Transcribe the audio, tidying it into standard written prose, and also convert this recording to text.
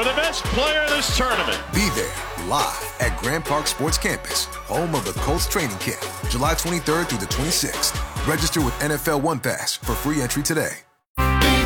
for the best player in this tournament. Be there, live at Grand Park Sports Campus, home of the Colts training camp, July 23rd through the 26th. Register with NFL One Pass for free entry today.